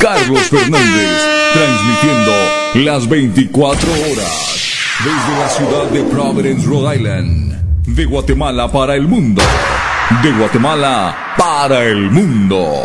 Carlos Fernández, transmitiendo las 24 horas desde la ciudad de Providence, Rhode Island, de Guatemala para el mundo, de Guatemala para el mundo.